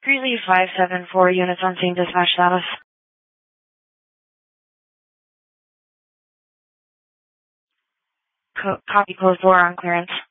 Greeley 574 units on scene, dispatch status. Copy, closed door on clearance.